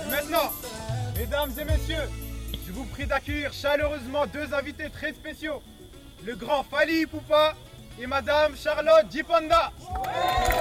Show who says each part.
Speaker 1: Maintenant, mesdames et messieurs, je vous prie d'accueillir chaleureusement deux invités très spéciaux, le grand Fally Ipupa et madame Charlotte Djipanda.